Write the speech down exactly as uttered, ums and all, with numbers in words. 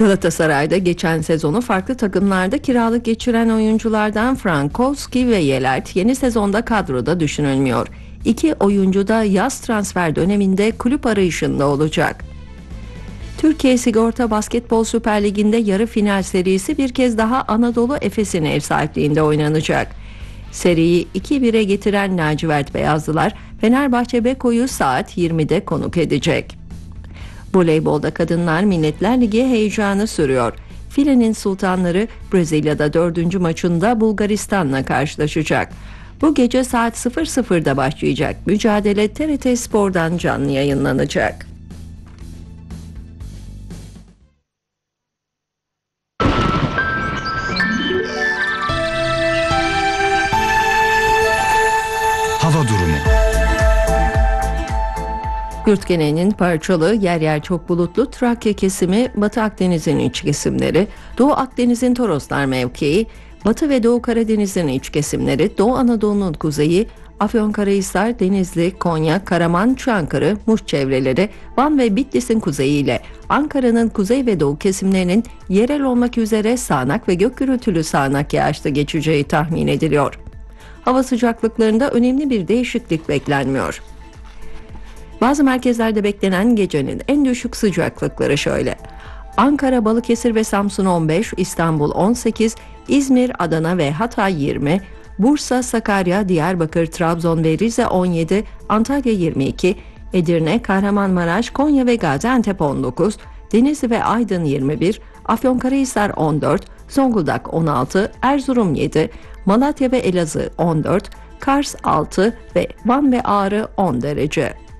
Galatasaray'da geçen sezonu farklı takımlarda kiralık geçiren oyunculardan Frankowski ve Yelert yeni sezonda kadroda düşünülmüyor. İki oyuncu da yaz transfer döneminde kulüp arayışında olacak. Türkiye Sigorta Basketbol Süper Ligi'nde yarı final serisi bir kez daha Anadolu Efes'in ev sahipliğinde oynanacak. Seriyi iki bire getiren lacivert beyazlılar Fenerbahçe Beko'yu saat yirmide konuk edecek. Voleybolda kadınlar Milletler Ligi heyecanı sürüyor. Filenin sultanları Brezilya'da dördüncü maçında Bulgaristan'la karşılaşacak. Bu gece saat sıfır sıfırda başlayacak mücadele T R T Spor'dan canlı yayınlanacak. Hava durumu. Yurt genelinin parçalı, yer yer çok bulutlu Trakya kesimi, Batı Akdeniz'in iç kesimleri, Doğu Akdeniz'in Toroslar mevkii, Batı ve Doğu Karadeniz'in iç kesimleri, Doğu Anadolu'nun kuzeyi, Afyonkarahisar, Denizli, Konya, Karaman, Çankırı, Muş çevreleri, Van ve Bitlis'in kuzeyi ile Ankara'nın kuzey ve doğu kesimlerinin yerel olmak üzere sağanak ve gök gürültülü sağanak yağışlı geçeceği tahmin ediliyor. Hava sıcaklıklarında önemli bir değişiklik beklenmiyor. Bazı merkezlerde beklenen gecenin en düşük sıcaklıkları şöyle: Ankara, Balıkesir ve Samsun on beş, İstanbul on sekiz, İzmir, Adana ve Hatay yirmi, Bursa, Sakarya, Diyarbakır, Trabzon ve Rize on yedi, Antalya yirmi iki, Edirne, Kahramanmaraş, Konya ve Gaziantep on dokuz, Denizli ve Aydın yirmi bir, Afyonkarahisar on dört, Zonguldak on altı, Erzurum yedi, Malatya ve Elazığ on dört, Kars altı ve Van ve Ağrı on derece.